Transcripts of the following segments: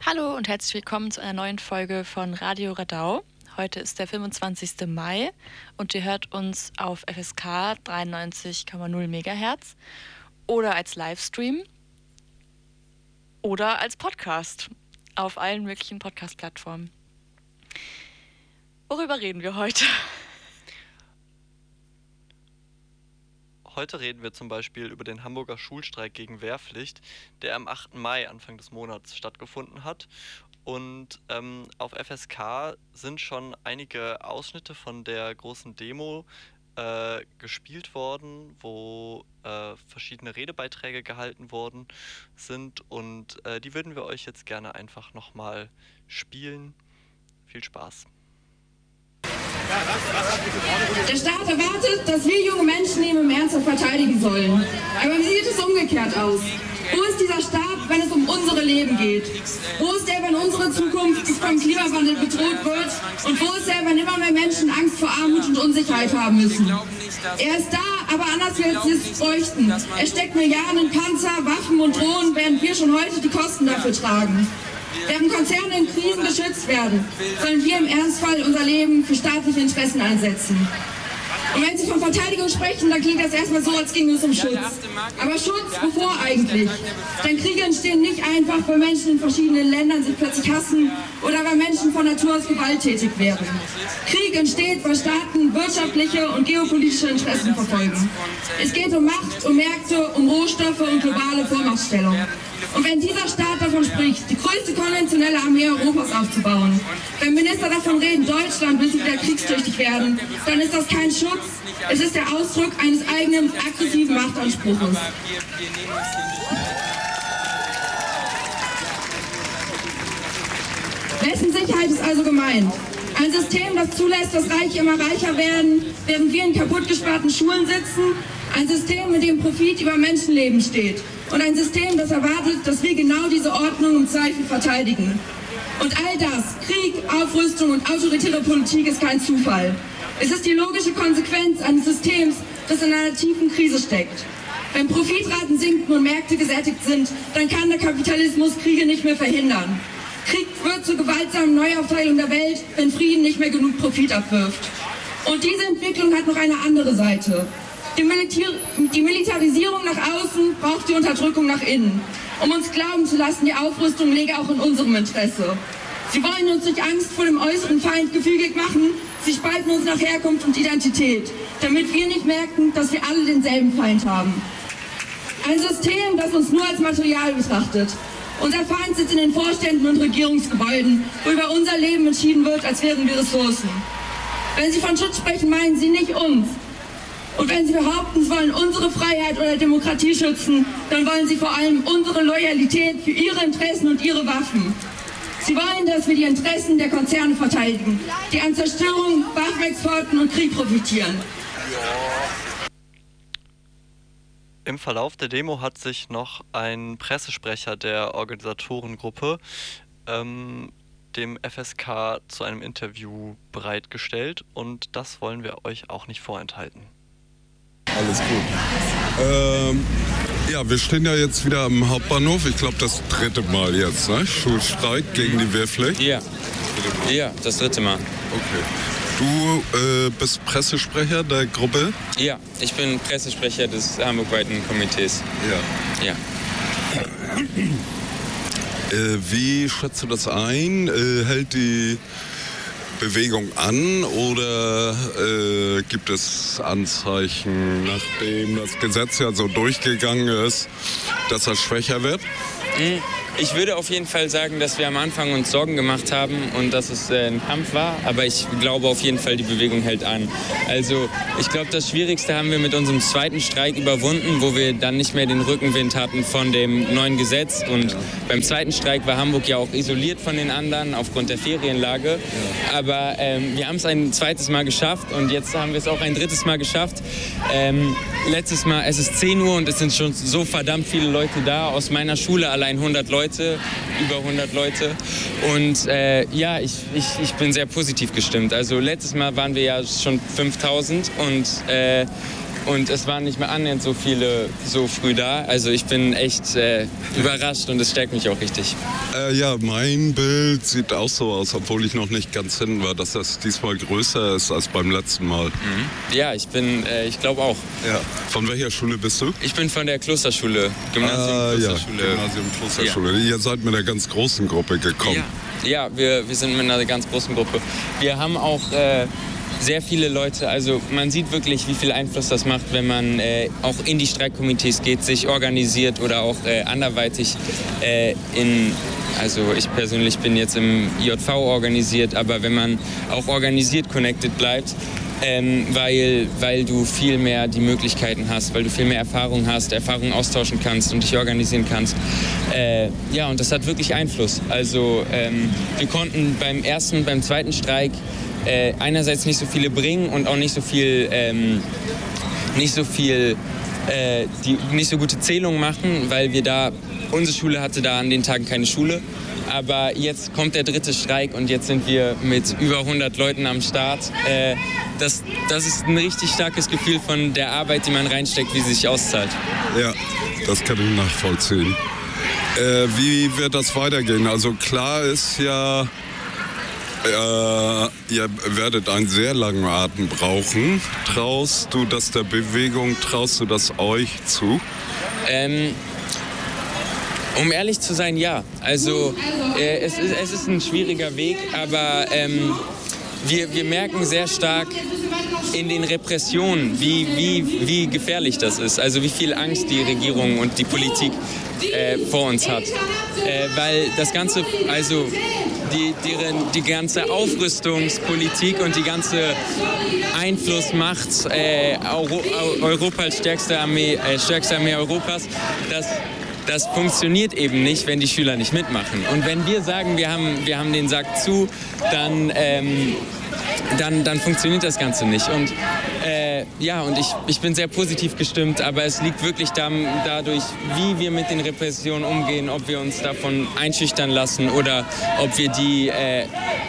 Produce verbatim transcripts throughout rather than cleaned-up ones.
Hallo und herzlich willkommen zu einer neuen Folge von Radio Radau. Heute ist der fünfundzwanzigster Mai und ihr hört uns auf F S K dreiundneunzig Komma null Megahertz oder als Livestream oder als Podcast auf allen möglichen Podcast-Plattformen. Worüber reden wir heute? Heute reden wir zum Beispiel über den Hamburger Schulstreik gegen Wehrpflicht, der am achten Mai, Anfang des Monats, stattgefunden hat. Und ähm, auf F S K sind schon einige Ausschnitte von der großen Demo äh, gespielt worden, wo äh, verschiedene Redebeiträge gehalten worden sind. Und äh, die würden wir euch jetzt gerne einfach nochmal spielen. Viel Spaß. Der Staat erwartet, dass wir junge Menschen ihn im Ernsthaft verteidigen sollen. Aber wie sieht es umgekehrt aus? Wo ist dieser Staat, wenn es um unsere Leben geht? Wo ist er, wenn unsere Zukunft vom Klimawandel bedroht wird? Und wo ist er, wenn immer mehr Menschen Angst vor Armut und Unsicherheit haben müssen? Er ist da, aber anders als wir es bräuchten. Er steckt Milliarden in Panzer, Waffen und Drohnen, während wir schon heute die Kosten dafür tragen. Während Konzerne in Krisen geschützt werden, sollen wir im Ernstfall unser Leben für staatliche Interessen einsetzen. Und wenn Sie von Verteidigung sprechen, dann klingt das erstmal so, als ginge es um Schutz. Aber Schutz, wovor eigentlich? Denn Kriege entstehen nicht einfach, weil Menschen in verschiedenen Ländern sich plötzlich hassen oder weil Menschen von Natur aus gewalttätig werden. Krieg entsteht, weil Staaten wirtschaftliche und geopolitische Interessen verfolgen. Es geht um Macht, um Märkte, um Rohstoffe und globale Vormachtstellung. Und wenn dieser Staat davon spricht, die größte konventionelle Armee Europas aufzubauen, wenn Minister davon reden, Deutschland müsse wieder kriegstüchtig werden, dann ist das kein Schutz, es ist der Ausdruck eines eigenen aggressiven Machtanspruchs. Wessen Sicherheit ist also gemeint? Ein System, das zulässt, dass Reiche immer reicher werden, während wir in kaputtgesparten Schulen sitzen. Ein System, mit dem Profit über Menschenleben steht. Und ein System, das erwartet, dass wir genau diese Ordnung im Zweifel verteidigen. Und all das, Krieg, Aufrüstung und autoritäre Politik, ist kein Zufall. Es ist die logische Konsequenz eines Systems, das in einer tiefen Krise steckt. Wenn Profitraten sinken und Märkte gesättigt sind, dann kann der Kapitalismus Kriege nicht mehr verhindern. Krieg wird zur gewaltsamen Neuaufteilung der Welt, wenn Frieden nicht mehr genug Profit abwirft. Und diese Entwicklung hat noch eine andere Seite. Die, Militär- die Militarisierung nach außen braucht die Unterdrückung nach innen, um uns glauben zu lassen, die Aufrüstung läge auch in unserem Interesse. Sie wollen uns durch Angst vor dem äußeren Feind gefügig machen, sie spalten uns nach Herkunft und Identität, damit wir nicht merken, dass wir alle denselben Feind haben. Ein System, das uns nur als Material betrachtet. Unser Feind sitzt in den Vorständen und Regierungsgebäuden, wo über unser Leben entschieden wird, als wären wir Ressourcen. Wenn Sie von Schutz sprechen, meinen Sie nicht uns. Und wenn Sie behaupten, Sie wollen unsere Freiheit oder Demokratie schützen, dann wollen Sie vor allem unsere Loyalität für Ihre Interessen und Ihre Waffen. Sie wollen, dass wir die Interessen der Konzerne verteidigen, die an Zerstörung, Waffenexporten und Krieg profitieren. Im Verlauf der Demo hat sich noch ein Pressesprecher der Organisatorengruppe ähm, dem F S K zu einem Interview bereitgestellt und das wollen wir euch auch nicht vorenthalten. Alles gut. Ähm, ja, wir stehen ja jetzt wieder am Hauptbahnhof. Ich glaube, das dritte Mal jetzt, ne? Schulstreik gegen die Wehrpflicht. Ja, ja, das dritte Mal. Okay. Du äh, bist Pressesprecher der Gruppe? Ja, ich bin Pressesprecher des hamburgweiten Komitees. Ja. Ja. Äh, wie schätzt du das ein? Äh, hält die Bewegung an oder äh, gibt es Anzeichen, nachdem das Gesetz ja so durchgegangen ist, dass das schwächer wird? Ich würde auf jeden Fall sagen, dass wir am Anfang uns Sorgen gemacht haben und dass es äh, ein Kampf war, aber ich glaube auf jeden Fall, die Bewegung hält an. Also ich glaube, das Schwierigste haben wir mit unserem zweiten Streik überwunden, wo wir dann nicht mehr den Rückenwind hatten von dem neuen Gesetz. Und ja. beim zweiten Streik war Hamburg ja auch isoliert von den anderen aufgrund der Ferienlage. Ja. Aber ähm, wir haben es ein zweites Mal geschafft und jetzt haben wir es auch ein drittes Mal geschafft. Ähm, letztes Mal, es ist zehn Uhr und es sind schon so verdammt viele Leute da. Aus meiner Schule allein hundert Leute. Über hundert Leute und äh, ja, ich, ich, ich bin sehr positiv gestimmt. Also letztes Mal waren wir ja schon fünftausend und äh, und es waren nicht mehr annähernd so viele so früh da. Also ich bin echt äh, überrascht und es stärkt mich auch richtig. Äh, ja, mein Bild sieht auch so aus, obwohl ich noch nicht ganz hin war, dass das diesmal größer ist als beim letzten Mal. Mhm. Ja, ich bin, äh, ich glaube auch. Ja. Von welcher Schule bist du? Ich bin von der Klosterschule, Gymnasium ah, Klosterschule. Ja, Gymnasium Klosterschule. Ja. Ihr seid mit einer ganz großen Gruppe gekommen. Ja, ja wir, wir sind mit einer ganz großen Gruppe. Wir haben auch äh, sehr viele Leute, also man sieht wirklich, wie viel Einfluss das macht, wenn man äh, auch in die Streikkomitees geht, sich organisiert oder auch äh, anderweitig äh, in, also ich persönlich bin jetzt im I J V organisiert, aber wenn man auch organisiert connected bleibt, ähm, weil, weil du viel mehr die Möglichkeiten hast, weil du viel mehr Erfahrung hast, Erfahrung austauschen kannst und dich organisieren kannst. Äh, ja, und das hat wirklich Einfluss. Also ähm, wir konnten beim ersten, beim zweiten Streik Äh, einerseits nicht so viele bringen und auch nicht so viel, ähm, nicht so viel, äh, die nicht so gute Zählung machen, weil wir da, unsere Schule hatte da an den Tagen keine Schule. Aber jetzt kommt der dritte Streik und jetzt sind wir mit über hundert Leuten am Start. Äh, das, das ist ein richtig starkes Gefühl von der Arbeit, die man reinsteckt, wie sie sich auszahlt. Ja, das kann ich nachvollziehen. Äh, wie wird das weitergehen? Also klar ist ja, Äh, ihr werdet einen sehr langen Atem brauchen. Traust du das der Bewegung, traust du das euch zu? Ähm, um ehrlich zu sein, ja. Also äh, es, ist, es ist ein schwieriger Weg, aber ähm, wir, wir merken sehr stark in den Repressionen, wie, wie, wie gefährlich das ist. Also wie viel Angst die Regierung und die Politik äh, vor uns hat. Äh, weil das Ganze, also Die, deren, die ganze Aufrüstungspolitik und die ganze Einflussmacht äh, Euro, Europa als stärkste Armee, äh, stärkste Armee Europas, das, das funktioniert eben nicht, wenn die Schüler nicht mitmachen. Und wenn wir sagen, wir haben, wir haben den Sack zu, dann, ähm, dann, dann funktioniert das Ganze nicht. Und äh, ja, und ich, ich bin sehr positiv gestimmt, aber es liegt wirklich da, dadurch, wie wir mit den Repressionen umgehen, ob wir uns davon einschüchtern lassen oder ob wir die äh,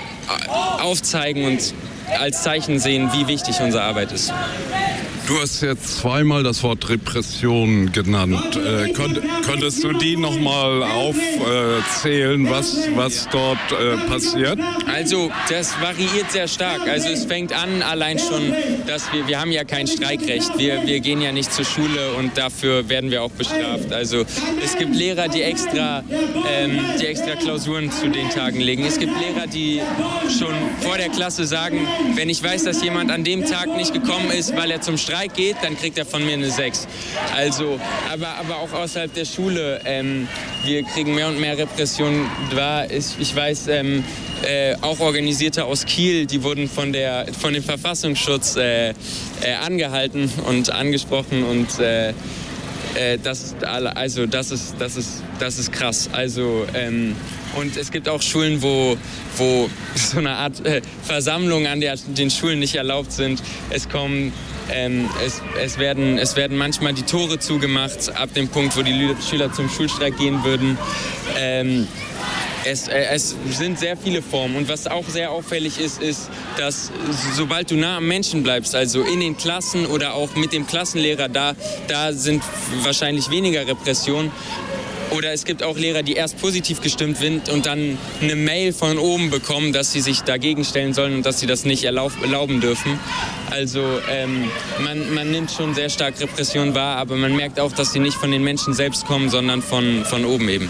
aufzeigen und als Zeichen sehen, wie wichtig unsere Arbeit ist. Du hast jetzt zweimal das Wort Repression genannt. Äh, konnt, konntest du die nochmal aufzählen, äh, was, was dort äh, passiert? Also das variiert sehr stark. Also es fängt an allein schon, dass wir, wir haben ja kein Streikrecht. Wir, wir gehen ja nicht zur Schule und dafür werden wir auch bestraft. Also es gibt Lehrer, die extra, ähm, die extra Klausuren zu den Tagen legen. Es gibt Lehrer, die schon vor der Klasse sagen, wenn ich weiß, dass jemand an dem Tag nicht gekommen ist, weil er zum Streik geht, dann kriegt er von mir eine sechs. Also, aber, aber auch außerhalb der Schule, ähm, wir kriegen mehr und mehr Repressionen. Ich, ich weiß, ähm, äh, auch Organisierte aus Kiel, die wurden von, der, von dem Verfassungsschutz äh, äh, angehalten und angesprochen und äh, äh, das ist also das ist das ist das ist krass. Also ähm, und es gibt auch Schulen, wo, wo so eine Art äh, Versammlung an der, den Schulen nicht erlaubt sind. Es kommen Ähm, es, es, werden, es werden manchmal die Tore zugemacht, ab dem Punkt, wo die Schüler zum Schulstreik gehen würden. Ähm, es, äh, es sind sehr viele Formen. Und was auch sehr auffällig ist, ist, dass sobald du nah am Menschen bleibst, also in den Klassen oder auch mit dem Klassenlehrer, da, da sind wahrscheinlich weniger Repressionen. Oder es gibt auch Lehrer, die erst positiv gestimmt sind und dann eine Mail von oben bekommen, dass sie sich dagegen stellen sollen und dass sie das nicht erlaub, erlauben dürfen. Also ähm, man, man nimmt schon sehr stark Repression wahr, aber man merkt auch, dass sie nicht von den Menschen selbst kommen, sondern von, von oben eben.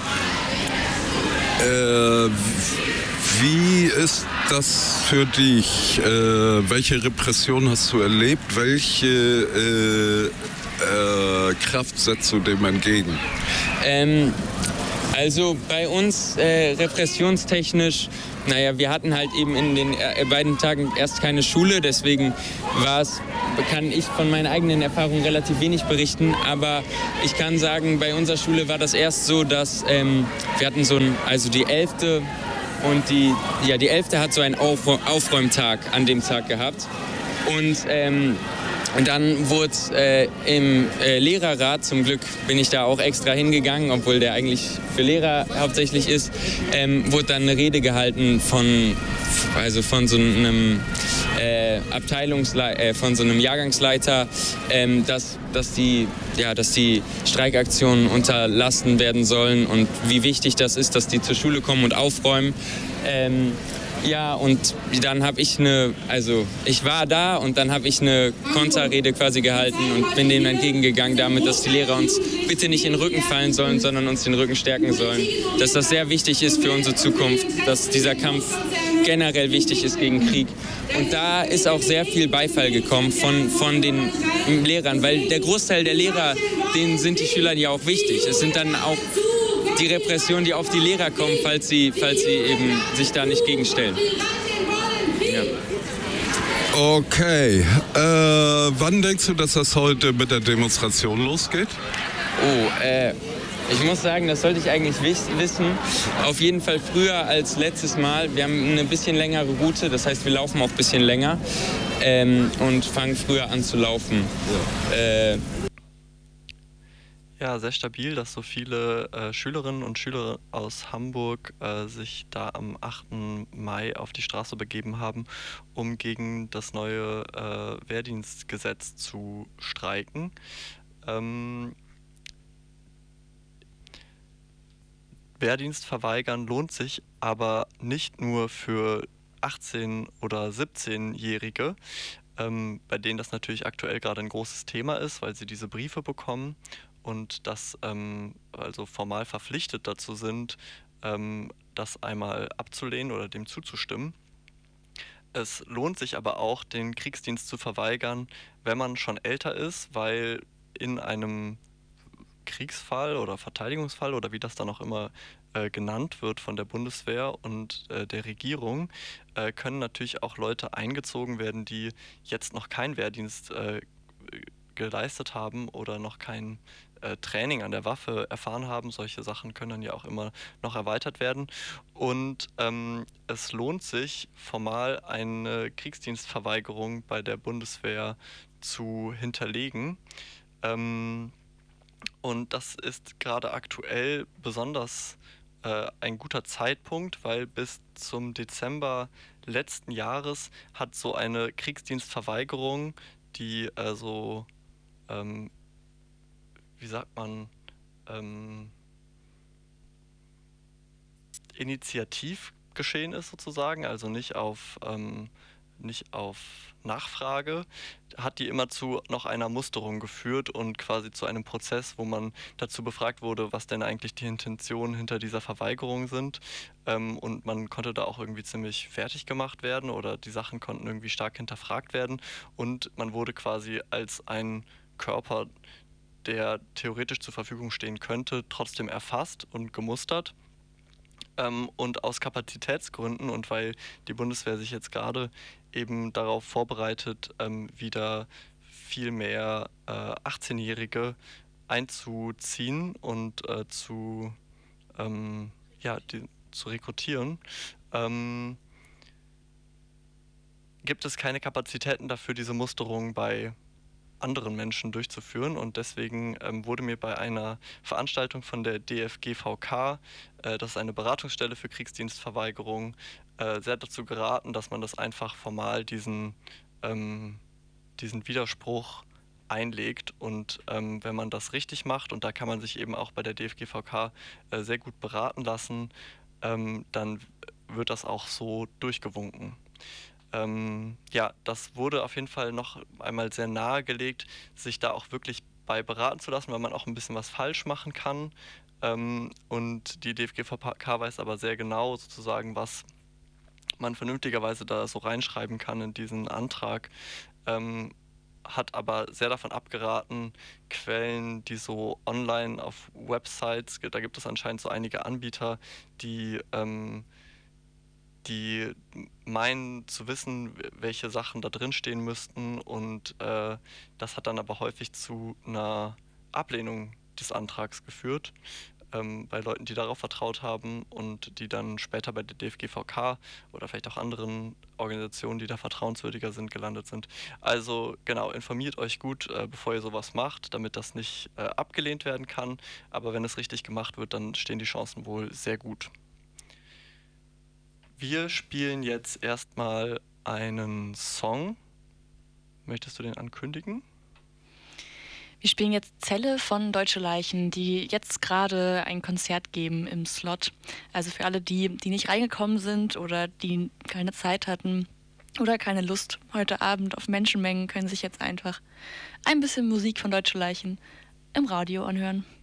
Äh, wie ist das für dich? Äh, welche Repression hast du erlebt? Welche äh, äh, Kraft setzt du dem entgegen? Ähm, also bei uns äh, repressionstechnisch, naja, wir hatten halt eben in den äh, beiden Tagen erst keine Schule, deswegen war es, kann ich von meinen eigenen Erfahrungen relativ wenig berichten, aber ich kann sagen, bei unserer Schule war das erst so, dass ähm, wir hatten so ein, also die elfte und die, ja, die elfte hat so einen Aufrä- Aufräumtag an dem Tag gehabt und ähm, Und dann wurde äh, im äh, Lehrerrat, zum Glück bin ich da auch extra hingegangen, obwohl der eigentlich für Lehrer hauptsächlich ist, ähm, wurde dann eine Rede gehalten von, also von so einem äh, Abteilungslei äh, von so einem Jahrgangsleiter, ähm, dass, dass, die, ja, dass die Streikaktionen unterlassen werden sollen und wie wichtig das ist, dass die zur Schule kommen und aufräumen. Ähm, Ja, und dann habe ich eine, also ich war da und dann habe ich eine Konterrede quasi gehalten und bin denen entgegengegangen damit, dass die Lehrer uns bitte nicht in den Rücken fallen sollen, sondern uns den Rücken stärken sollen. Dass das sehr wichtig ist für unsere Zukunft, dass dieser Kampf generell wichtig ist gegen Krieg. Und da ist auch sehr viel Beifall gekommen von, von den Lehrern, weil der Großteil der Lehrer, denen sind die Schüler ja auch wichtig. Es sind dann auch die Repressionen, die auf die Lehrer kommen, falls sie, falls sie eben sich da nicht gegenstellen. Ja. Okay. Äh, wann denkst du, dass das heute mit der Demonstration losgeht? Oh, äh, ich muss sagen, das sollte ich eigentlich wissen. Auf jeden Fall früher als letztes Mal. Wir haben eine bisschen längere Route, das heißt, wir laufen auch ein bisschen länger ähm, und fangen früher an zu laufen. Ja. Äh, Ja, sehr stabil, dass so viele äh, Schülerinnen und Schüler aus Hamburg äh, sich da am achten Mai auf die Straße begeben haben, um gegen das neue äh, Wehrdienstgesetz zu streiken. Ähm, Wehrdienst verweigern lohnt sich aber nicht nur für achtzehn- oder siebzehnjährige, ähm, bei denen das natürlich aktuell gerade ein großes Thema ist, weil sie diese Briefe bekommen und das ähm, also formal verpflichtet dazu sind, ähm, das einmal abzulehnen oder dem zuzustimmen. Es lohnt sich aber auch, den Kriegsdienst zu verweigern, wenn man schon älter ist, weil in einem Kriegsfall oder Verteidigungsfall oder wie das dann auch immer äh, genannt wird von der Bundeswehr und äh, der Regierung, äh, können natürlich auch Leute eingezogen werden, die jetzt noch keinen Wehrdienst äh, geleistet haben oder noch kein äh, Training an der Waffe erfahren haben. Solche Sachen können dann ja auch immer noch erweitert werden. Und ähm, es lohnt sich, formal eine Kriegsdienstverweigerung bei der Bundeswehr zu hinterlegen. Ähm, und das ist gerade aktuell besonders äh, ein guter Zeitpunkt, weil bis zum Dezember letzten Jahres hat so eine Kriegsdienstverweigerung, die also ähm, wie sagt man, ähm, initiativ geschehen ist sozusagen, also nicht auf, ähm, nicht auf Nachfrage, hat die immer zu noch einer Musterung geführt und quasi zu einem Prozess, wo man dazu befragt wurde, was denn eigentlich die Intentionen hinter dieser Verweigerung sind. Ähm, und man konnte da auch irgendwie ziemlich fertig gemacht werden oder die Sachen konnten irgendwie stark hinterfragt werden und man wurde quasi als ein Körper, der theoretisch zur Verfügung stehen könnte, trotzdem erfasst und gemustert. Ähm, und aus Kapazitätsgründen und weil die Bundeswehr sich jetzt gerade eben darauf vorbereitet, ähm, wieder viel mehr äh, achtzehnjährige einzuziehen und äh, zu, ähm, ja, die, zu rekrutieren, ähm, gibt es keine Kapazitäten dafür, diese Musterung bei anderen Menschen durchzuführen und deswegen ähm, wurde mir bei einer Veranstaltung von der D F G V K, äh, das ist eine Beratungsstelle für Kriegsdienstverweigerung, äh, sehr dazu geraten, dass man das einfach formal diesen, ähm, diesen Widerspruch einlegt und ähm, wenn man das richtig macht und da kann man sich eben auch bei der D F G V K äh, sehr gut beraten lassen, ähm, dann wird das auch so durchgewunken. Ähm, ja, das wurde auf jeden Fall noch einmal sehr nahegelegt, sich da auch wirklich bei beraten zu lassen, weil man auch ein bisschen was falsch machen kann. Ähm, und die D F G V K weiß aber sehr genau sozusagen, was man vernünftigerweise da so reinschreiben kann in diesen Antrag. Ähm, hat aber sehr davon abgeraten, Quellen, die so online auf Websites, da gibt es anscheinend so einige Anbieter, die ähm, die meinen zu wissen, welche Sachen da drin stehen müssten und äh, das hat dann aber häufig zu einer Ablehnung des Antrags geführt, ähm, bei Leuten, die darauf vertraut haben und die dann später bei der D F G V K oder vielleicht auch anderen Organisationen, die da vertrauenswürdiger sind, gelandet sind. Also genau, informiert euch gut, äh, bevor ihr sowas macht, damit das nicht äh, abgelehnt werden kann, aber wenn es richtig gemacht wird, dann stehen die Chancen wohl sehr gut. Wir spielen jetzt erstmal einen Song. Möchtest du den ankündigen? Wir spielen jetzt Zelle von Deutsche Leichen, die jetzt gerade ein Konzert geben im Slot. Also für alle die, die nicht reingekommen sind oder die keine Zeit hatten oder keine Lust heute Abend auf Menschenmengen, können sich jetzt einfach ein bisschen Musik von Deutsche Leichen im Radio anhören.